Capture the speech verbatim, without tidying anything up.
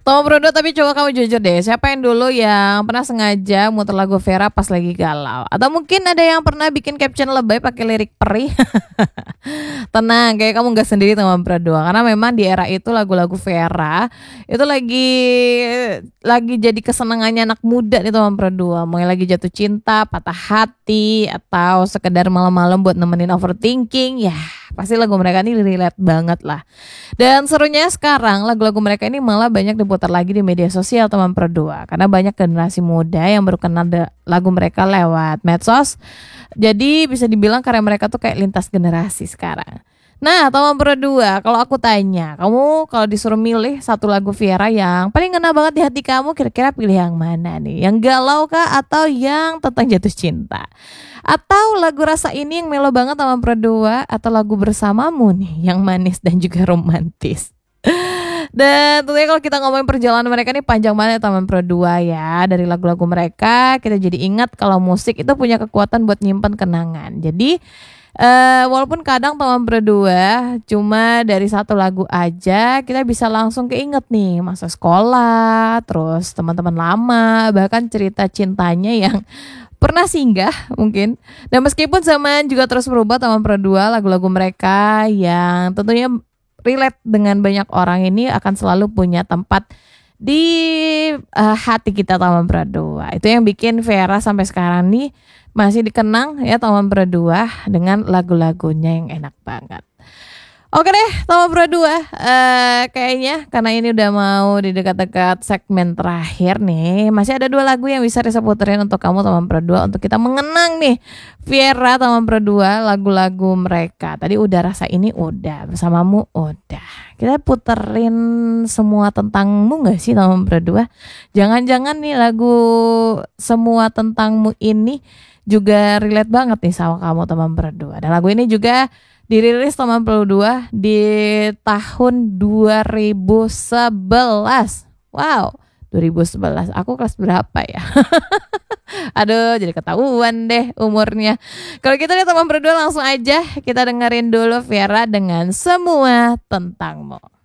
Toma Brodot, tapi coba kamu jujur deh, siapa yang dulu yang pernah sengaja muter lagu Vera pas lagi galau? Atau mungkin ada yang pernah bikin caption lebay pakai lirik perih? Tenang, kayak kamu gak sendiri Toma Brodot, karena memang di era itu lagu-lagu Vera itu lagi lagi jadi kesenangannya anak muda nih Toma Brodot. Mau yang lagi jatuh cinta, patah hati, atau sekedar malam-malam buat nemenin overthinking, ya pasti lagu mereka ini relate banget lah. Dan serunya sekarang lagu-lagu mereka ini malah banyak diputar lagi di media sosial teman Brodot, karena banyak generasi muda yang baru kenal lagu mereka lewat medsos. Jadi bisa dibilang karya mereka tuh kayak lintas generasi sekarang. Nah teman Brodot, kalau aku tanya, kamu kalau disuruh milih satu lagu Vera yang paling ngena banget di hati kamu, kira-kira pilih yang mana nih? Yang galau kah atau yang tentang jatuh cinta? Atau lagu Rasa Ini yang melo banget sama Brodot, atau lagu Bersamamu nih yang manis dan juga romantis? Dan tentunya kalau kita ngomongin perjalanan mereka nih panjang banget teman Brodot ya. Dari lagu-lagu mereka kita jadi ingat kalau musik itu punya kekuatan buat nyimpen kenangan. Jadi Uh, walaupun kadang teman Brodot cuma dari satu lagu aja kita bisa langsung keinget nih masa sekolah, terus teman-teman lama, bahkan cerita cintanya yang pernah singgah mungkin. Dan meskipun zaman juga terus berubah teman Brodot, lagu-lagu mereka yang tentunya relate dengan banyak orang ini akan selalu punya tempat di uh, hati kita teman Brodot. Itu yang bikin Vera sampai sekarang nih masih dikenang ya teman Brodot dengan lagu-lagunya yang enak banget. Oke deh teman Brodot, uh, kayaknya karena ini udah mau di dekat-dekat segmen terakhir nih, masih ada dua lagu yang bisa Risa puterin untuk kamu teman Brodot, untuk kita mengenang nih Vera teman Brodot, lagu-lagu mereka. Tadi udah Rasa Ini udah, Bersamamu udah. Kita puterin Semua Tentangmu gak sih teman Brodot? Jangan-jangan nih lagu Semua Tentangmu ini juga relate banget nih sama kamu teman Brodot. Dan lagu ini juga dirilis teman Brodot di tahun dua ribu sebelas. Wow, dua ribu sebelas. Aku kelas berapa ya? Aduh, jadi ketahuan deh umurnya. Kalau gitu nih teman Brodot, langsung aja kita dengerin dulu Vera dengan Semua Tentangmu.